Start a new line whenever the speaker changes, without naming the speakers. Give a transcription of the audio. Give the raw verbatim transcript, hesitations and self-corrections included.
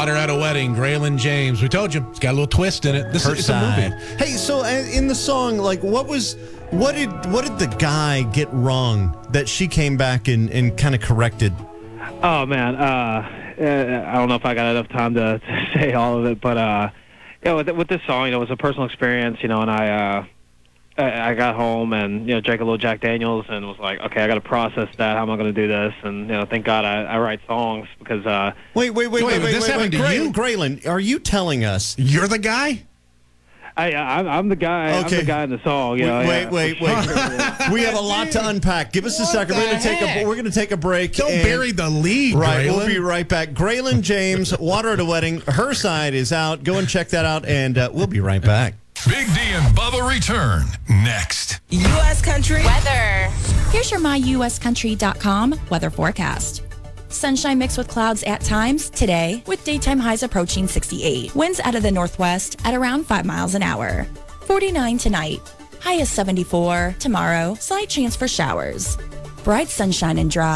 Water at a Wedding, Graylin James. We told you, it's got a little twist in it. This
Her
is it's
side.
a movie.
Hey, so uh, in the song, like, what was, what did, what did the guy get wrong that she came back and, and kind of corrected?
Oh man, uh, uh, I don't know if I got enough time to, to say all of it, but uh, you know, with, with this song, you know, it was a personal experience, you know, and I, uh, I, I got home and you know drank a little Jack Daniels and was like, okay, I got to process that. How am I going to do this? And you know, thank God I, I write songs because. Uh,
wait, wait, wait, wait,
wait,
wait,
this
wait,
happened
wait.
to
Gray-
you?
Graylin, are you telling us?
You're the guy?
I, I, I'm the guy.
Okay.
I'm the guy in the song. You
Wait,
know,
wait,
yeah.
wait, wait. We have a lot to unpack. Give us a
What
second. We're
the
going to take a
heck?
we're going to take a break.
Don't
and-
bury the lead,
Right,
Graylin.
we'll be right back. Graylin James, Water at a Wedding. Her side is out. Go and check that out, and uh, we'll be right back.
Big D and Bubba return next.
U S Country
Weather.
Here's your my U S country dot com weather forecast. Sunshine mixed with clouds at times today, with daytime highs approaching sixty-eight. Winds out of the northwest at around five miles an hour. forty-nine tonight. High is seventy-four. Tomorrow, slight chance for showers. Bright sunshine and dry.